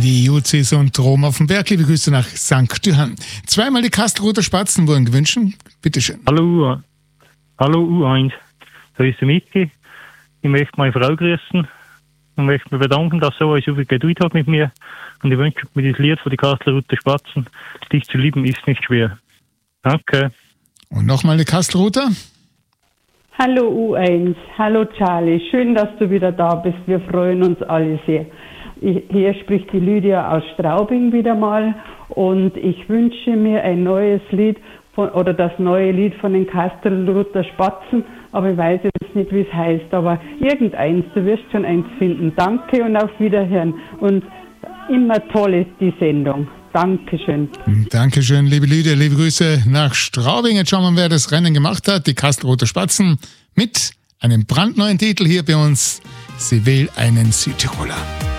Die Juzis und Rom auf dem Berg. Liebe Grüße nach St. Johann. Zweimal die Kastelruther Spatzen wurden gewünscht. Bitteschön. Hallo U1. Da ist der Miki. Ich möchte meine Frau grüßen und möchte mich bedanken, dass sie so viel Geduld hat mit mir. Und ich wünsche mir das Lied von die Kastelruther Spatzen. Dich zu lieben ist nicht schwer. Danke. Und nochmal die Kastelruther. Hallo U1, hallo Charlie, schön, dass du wieder da bist, wir freuen uns alle sehr. Hier spricht die Lydia aus Straubing wieder mal und ich wünsche mir ein neues Lied oder das neue Lied von den Kastelruther Spatzen, aber ich weiß jetzt nicht, wie es heißt, aber irgendeins, du wirst schon eins finden. Danke und auf Wiederhören und immer toll ist die Sendung. Dankeschön. Dankeschön, liebe Lydia, liebe Grüße nach Straubing. Jetzt schauen wir, wer das Rennen gemacht hat. Die Kastelruther Spatzen mit einem brandneuen Titel hier bei uns. Sie will einen Südtiroler.